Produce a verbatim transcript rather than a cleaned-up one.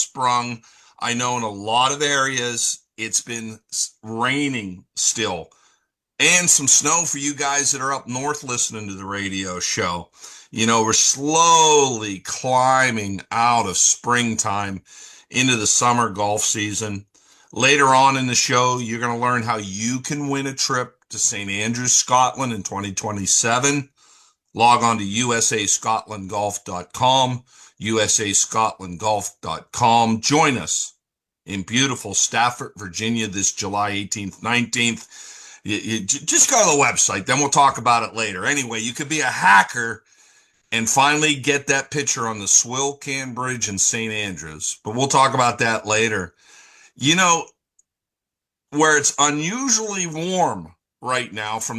sprung. I know in a lot of areas it's been raining still, and some snow for you guys that are up north listening to the radio show. You know, we're slowly climbing out of springtime into the summer golf season. Later on in the show, you're going to learn how you can win a trip to Saint Andrews, Scotland in twenty twenty-seven. Log on to U S A Scotland Golf dot com, U S A Scotland Golf dot com. Join us in beautiful Stafford, Virginia this July eighteenth, nineteenth. You, you just go to the website, then we'll talk about it later. Anyway, you could be a hacker and finally get that picture on the Swill Can Bridge in Saint Andrews. But we'll talk about that later. You know, where it's unusually warm right now from